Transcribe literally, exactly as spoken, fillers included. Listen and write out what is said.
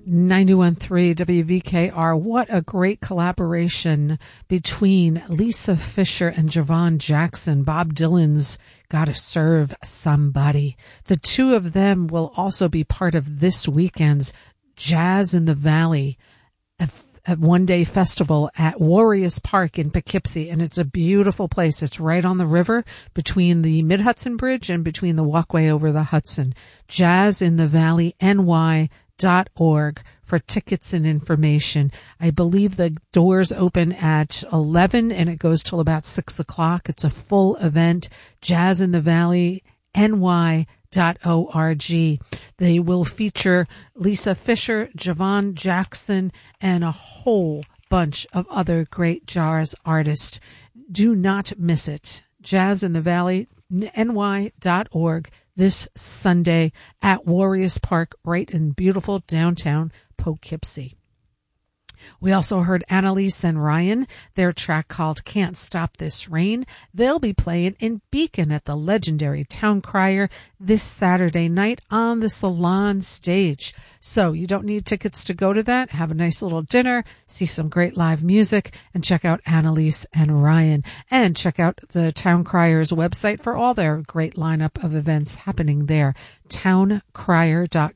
ninety-one point three W V K R. What a great collaboration between Lisa Fischer and Javon Jackson, Bob Dylan's Gotta Serve Somebody. The two of them will also be part of this weekend's Jazz in the Valley, a, a one-day festival at Warriors Park in Poughkeepsie, and it's a beautiful place. It's right on the river between the Mid-Hudson Bridge and between the walkway over the Hudson. Jazz in the Valley N Y dot org for tickets and information. I believe the doors open at eleven and it goes till about six o'clock. It's a full event. Jazz in the Valley N Y dot org. They will feature Lisa Fischer, Javon Jackson, and a whole bunch of other great jazz artists. Do not miss it. Jazz in the Valley N Y dot org. This Sunday at Warriors Park, right in beautiful downtown Poughkeepsie. We also heard Annalise and Ryan, their track called Can't Stop This Rain. They'll be playing in Beacon at the legendary Town Crier this Saturday night on the Salon stage. So you don't need tickets to go to that. Have a nice little dinner, see some great live music, and check out Annalise and Ryan. And check out the Town Crier's website for all their great lineup of events happening there, town crier dot